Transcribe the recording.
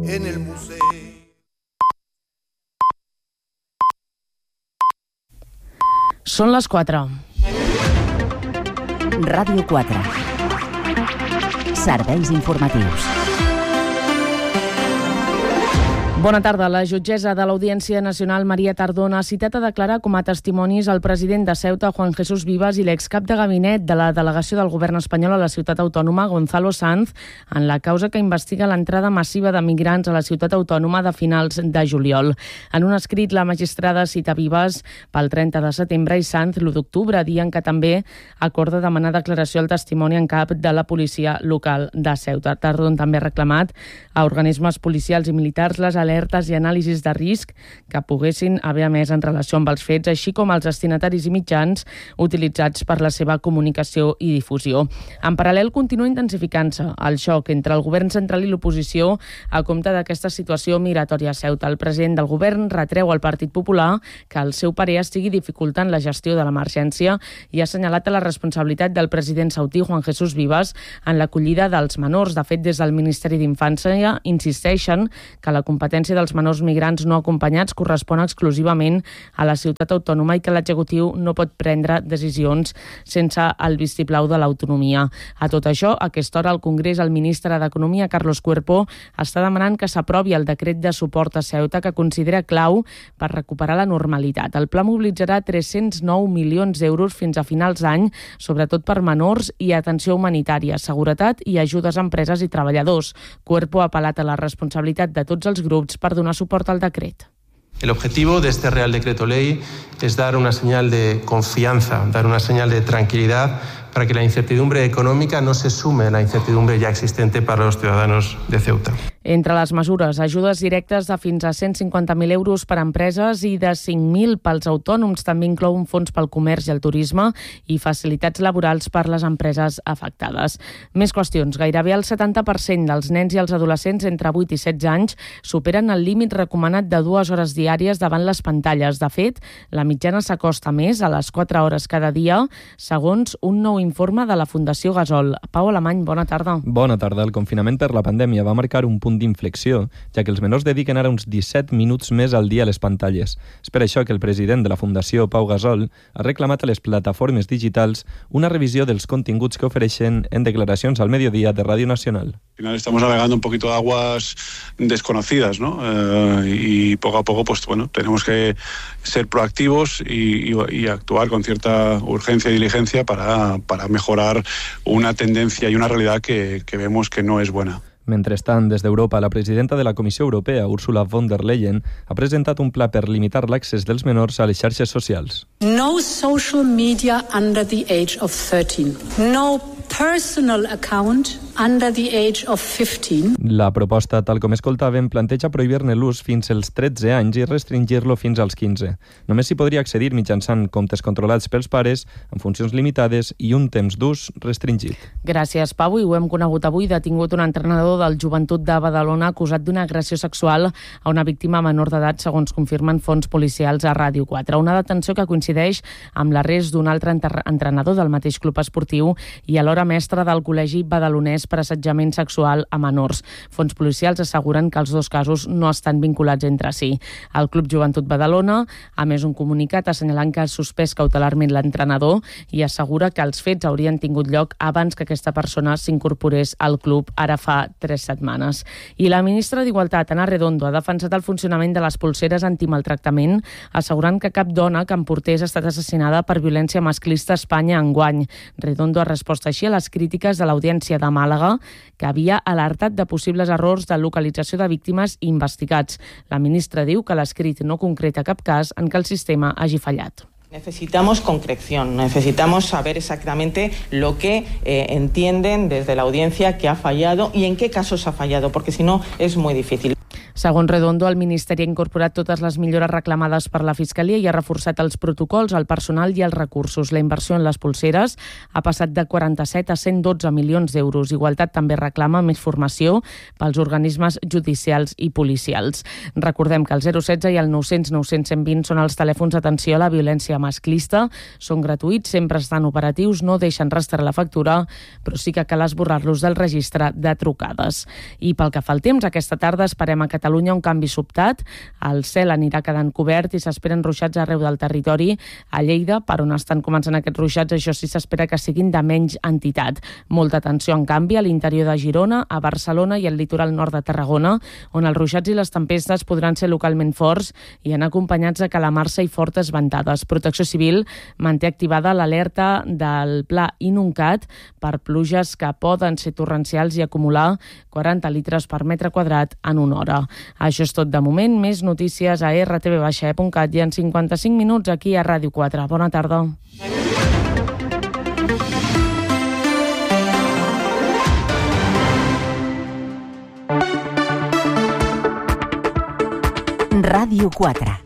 en el museo. Són les 4. Ràdio 4. Serveis informatius. Bona tarda. La jutgessa de l'Audiència Nacional, Maria Tardona, ha citat a declarar com a testimonis el president de Ceuta, Juan Jesús Vivas, i l'excap de gabinet de la delegació del govern espanyol a la ciutat autònoma, Gonzalo Sanz, en la causa que investiga l'entrada massiva de migrants a la ciutat autònoma de finals de juliol. En un escrit, la magistrada cita Vivas pel 30 de setembre i Sanz l'1 d'octubre, dia en què també acorda demanar declaració al testimoni en cap de la policia local de Ceuta. Tardona també ha reclamat a organismes policials i militars les alertes i anàlisis de risc que poguessin haver emès en relació amb els fets, així com els destinataris i mitjans utilitzats per la seva comunicació i difusió. En paral·lel, continua intensificant-se el xoc entre el govern central i l'oposició a compte d'aquesta situació migratòria a Ceuta. El president del govern retreu al Partit Popular que el seu parer estigui dificultant la gestió de l'emergència i ha assenyalat la responsabilitat del president sautí, Juan Jesús Vivas, en l'acollida dels menors. De fet, des del Ministeri d'Infància insisteixen que la competència dels menors migrants no acompanyats correspon exclusivament a la ciutat autònoma i que l'executiu no pot prendre decisions sense el vistiplau de l'autonomia. A tot això, a aquesta hora al Congrés, el ministre d'Economia, Carlos Cuerpo, està demanant que s'aprovi el decret de suport a Ceuta que considera clau per recuperar la normalitat. El pla mobilitzarà 309 milions d'euros fins a finals d'any, sobretot per menors i atenció humanitària, seguretat i ajudes a empreses i treballadors. Cuerpo ha apel·lat a la responsabilitat de tots els grups per donar suport al decret. El objetivo de este Real Decreto Ley es dar una señal de confianza, dar una señal de tranquilidad para que la incertidumbre económica no se sume a la incertidumbre ya existente para los ciudadanos de Ceuta. Entre les mesures, ajudes directes de fins a 150.000 euros per a empreses i de 5.000 pels autònoms. També inclou un fons pel comerç i el turisme i facilitats laborals per les empreses afectades. Més qüestions. Gairebé el 70% dels nens i els adolescents entre 8 i 16 anys superen el límit recomanat de 2 hores diàries davant les pantalles. De fet, la mitjana s'acosta més a les 4 hores cada dia, segons un nou informe de la Fundació Gasol. Pau Alemany, bona tarda. Bona tarda. El confinament per la pandèmia va marcar un punt d'inflexió, ja que els menors dediquen ara uns 17 minuts més al dia a les pantalles. És per això que el president de la Fundació, Pau Gasol, ha reclamat a les plataformes digitals una revisió dels continguts que ofereixen en declaracions al mediodía de Radio Nacional. Al final estamos navegando un poquito de aguas desconocidas, ¿no? Y poco a poco, pues bueno, tenemos que ser proactivos y actuar con cierta urgencia y diligencia para mejorar una tendencia y una realidad que vemos que no es buena. Mentrestant, des d'Europa, la presidenta de la Comissió Europea, Ursula von der Leyen, ha presentat un pla per limitar l'accés dels menors a les xarxes socials. No social media under the age of 13. No personal account under the age of 15. La proposta, tal com escoltàvem, planteja prohibir-ne l'ús fins als 13 anys i restringir-lo fins als 15. Només s'hi podria accedir mitjançant comptes controlats pels pares, amb funcions limitades i un temps d'ús restringit. Gràcies, Pau. I ho hem conegut avui. Detingut un entrenador del Joventut de Badalona acusat d'una agressió sexual a una víctima menor d'edat, segons confirmen fonts policials a Ràdio 4. Una detenció que coincideix amb l'arrest d'un altre entrenador del mateix club esportiu i alhora mestre del col·legi badalonès per assetjament sexual a menors. Fons policials asseguren que els dos casos no estan vinculats entre si. El Club Joventut Badalona ha emès un comunicat assenyalant que ha suspès cautelarment l'entrenador i assegura que els fets haurien tingut lloc abans que aquesta persona s'incorporés al club ara fa 3 setmanes. I la ministra d'Igualtat, Ana Redondo, ha defensat el funcionament de les polseres antimaltractament, assegurant que cap dona que en portés ha estat assassinada per violència masclista a Espanya enguany. Redondo ha respost així a les crítiques de l'Audiència de Màlaga, que havia alertat de possibles errors de localització de víctimes investigats. La ministra diu que l'escrit no concreta cap cas en què el sistema hagi fallat. Necesitamos concreción, necesitamos saber exactamente lo que entienden desde la audiencia que ha fallado y en qué casos ha fallado, porque si no es muy difícil. Segons Redondo, el Ministeri ha incorporat totes les millores reclamades per la Fiscalia i ha reforçat els protocols, el personal i els recursos. La inversió en les polseres ha passat de 47 a 112 milions d'euros. Igualtat també reclama més formació pels organismes judicials i policials. Recordem que el 016 i el 900 900 120 són els telèfons d'atenció a la violència masclista. Són gratuïts, sempre estan operatius, no deixen rastrear la factura, però sí que cal esborrar-los del registre de trucades. I pel que fa al temps, aquesta tarda esperem a Catalunya un canvi sobtat. El cel anirà quedant cobert i s'esperen ruixats arreu del territori. A Lleida, per on estan començant aquests ruixats, això sí s'espera que siguin de menys entitat. Molta atenció, en canvi, a l'interior de Girona, a Barcelona i al litoral nord de Tarragona, on els ruixats i les tempestes podran ser localment forts i anar acompanyats de calamarsa i fortes ventades. Protecció Civil manté activada l'alerta del Pla Inuncat per pluges que poden ser torrencials i acumular 40 litres per metre quadrat en una hora. Això és tot de moment. Més notícies a rtv-e.cat i en 55 minuts aquí a Ràdio 4. Bona tarda. Ràdio 4.